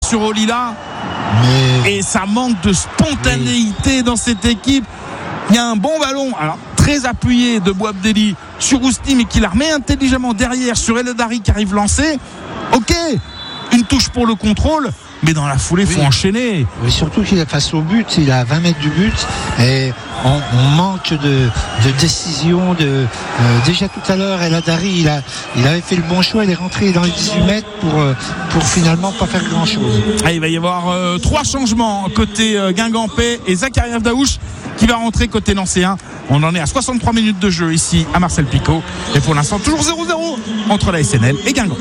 sur Olila. Et ça manque de spontanéité dans cette équipe. Il y a un bon ballon, alors très appuyé de Boabdeli sur Ousni, mais qui la remet intelligemment derrière sur El Hadari qui arrive lancé. Ok, une touche pour le contrôle, mais dans la foulée, il faut enchaîner. Oui, surtout qu'il est face au but, il est à 20 mètres du but et on manque de décision. Déjà tout à l'heure, El Hadari, il avait fait le bon choix, il est rentré dans les 18 mètres pour finalement pas faire grand chose. Il va y avoir 3 changements côté Guingampais et Zakaria Daouche qui va rentrer côté nancéen. On en est à 63 minutes de jeu ici à Marcel Picot et pour l'instant toujours 0-0 entre la SNL et Guingamp.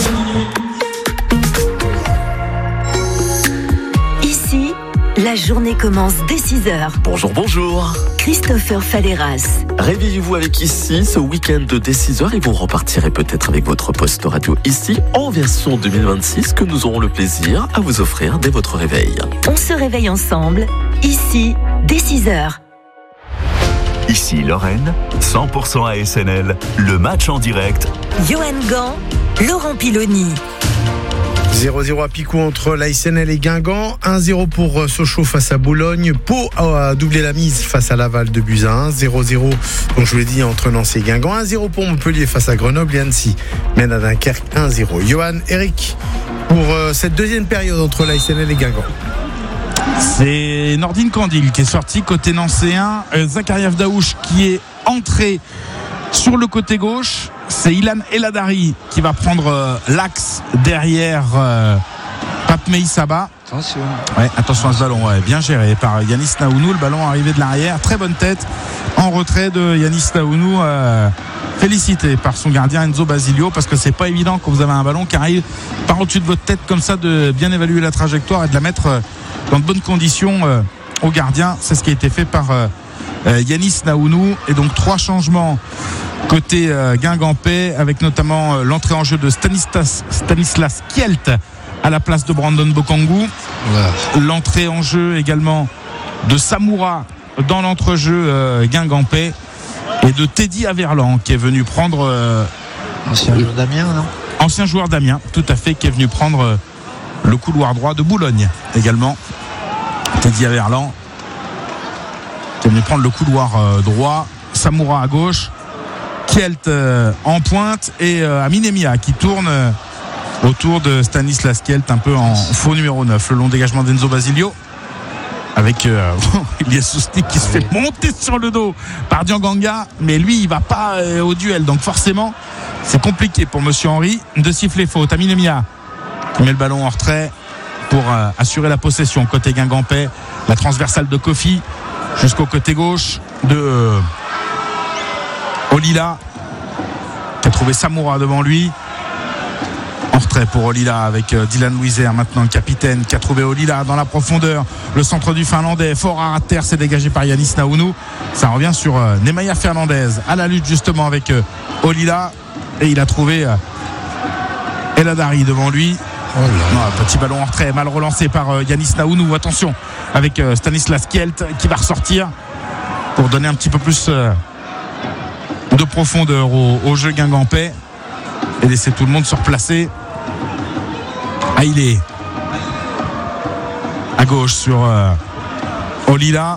Ici, la journée commence dès 6h. Bonjour. Christopher Falleras. Réveillez-vous avec Ici ce week-end dès 6h et vous repartirez peut-être avec votre poste radio Ici en version 2026 que nous aurons le plaisir à vous offrir dès votre réveil. On se réveille ensemble, ici, dès 6h. Ici Lorraine, 100% ASNL, le match en direct. Johan Gant, Laurent Piloni. 0-0 à Picou entre l'ASNL et Guingamp, 1-0 pour Sochaux face à Boulogne, Pau a doublé la mise face à Laval de buts à 1, 0-0 donc je vous l'ai dit entre Nancy et Guingamp, 1-0 pour Montpellier face à Grenoble et Annecy mène à Dunkerque 1-0. Johan, Eric, pour cette deuxième période entre l'ASNL et Guingamp. C'est Nordine Candil qui est sorti côté nancéen, Zakaria Daouche qui est entré sur le côté gauche. C'est Ilan El Hadari qui va prendre l'axe derrière Papmei Saba. Attention à ce ballon, bien géré par Yanis Naounou. Le ballon arrivé de l'arrière, très bonne tête en retrait de Yanis Naounou. Félicité par son gardien Enzo Basilio, parce que c'est pas évident quand vous avez un ballon qui arrive par au-dessus de votre tête comme ça, de bien évaluer la trajectoire et de la mettre dans de bonnes conditions au gardien. C'est ce qui a été fait par Yanis Naounou. Et donc 3 changements côté Guingampais, avec notamment l'entrée en jeu de Stanislas Kielt à la place de Brandon Bokangu. L'entrée en jeu également de Samoura dans l'entrejeu Guingampais, et de Teddy Averland qui est venu prendre ancien joueur d'Amiens, non ? Ancien joueur d'Amiens, tout à fait, qui est venu prendre le couloir droit de Boulogne également. Teddy Averland qui est venu prendre le couloir droit, Samoura à gauche, Kielt en pointe et Aminemia qui tourne autour de Stanislas Kielt un peu en faux numéro 9. Le long dégagement d'Enzo Basilio avec Elias Soustik qui se fait monter sur le dos par Dianganga, mais lui il va pas au duel, donc forcément c'est compliqué pour Monsieur Henry de siffler faute. Aminemia qui met le ballon en retrait pour assurer la possession côté Guingampais. La transversale de Kofi jusqu'au côté gauche de Olila qui a trouvé Samoura devant lui. En retrait pour Olila avec Dylan Louiser, maintenant le capitaine, qui a trouvé Olila dans la profondeur. Le centre du Finlandais, fort à terre, c'est dégagé par Yanis Naounou. Ça revient sur Nemanja Fernandez à la lutte justement avec Olila, et il a trouvé El Hadari devant lui. Petit ballon en retrait, mal relancé par Yanis Naounou. Attention avec Stanislas Kielt qui va ressortir pour donner un petit peu plus de profondeur au jeu guingampais et laisser tout le monde se replacer. Il est à gauche sur Olila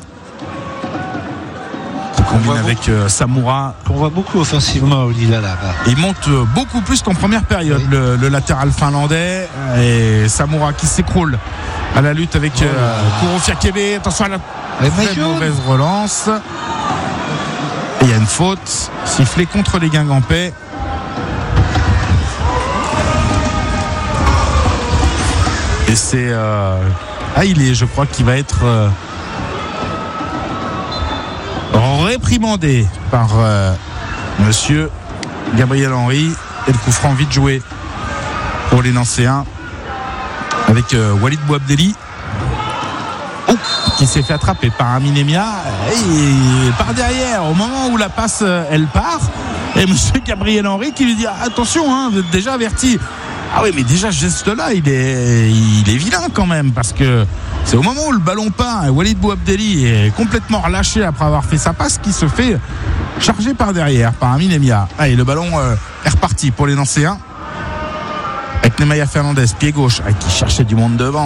qui combine avec Samoura. On voit beaucoup offensivement Olila là-bas. Il monte beaucoup plus qu'en première période, le latéral finlandais, et Samoura qui s'écroule à la lutte avec Kuro Fiakebe. Attention à la très mauvaise relance. Et il y a une faute sifflée contre les Guingampais. Et c'est Haïlé, je crois, qui va être réprimandé par monsieur Gabriel Henry, et le coup franc vite joué pour les Nancéens avec Walid Boabdeli qui s'est fait attraper par Aminemia et par derrière au moment où la passe elle part, et monsieur Gabriel Henry qui lui dit attention, vous êtes déjà averti. Ah oui, mais déjà ce geste-là, il est vilain quand même, parce que c'est au moment où le ballon part et Walid Boabdeli est complètement relâché après avoir fait sa passe qui se fait charger par derrière par Aminemia. Et le ballon est reparti pour les Nancéens avec Nemanja Fernandez, pied gauche, qui cherchait du monde devant.